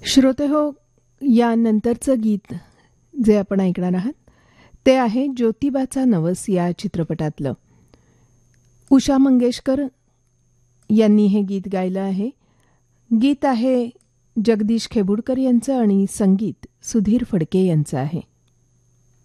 श्रोते हो, यानंतरचं गीत जे आपण ऐकणार आहात ते आहे ज्योतिबाचा नवस या चित्रपटातलं. उषा मंगेशकर यांनी हे गीत गायलं आहे. गीत आहे जगदीश खेबुडकर यांचं आणि संगीत सुधीर फडके यांचं आहे.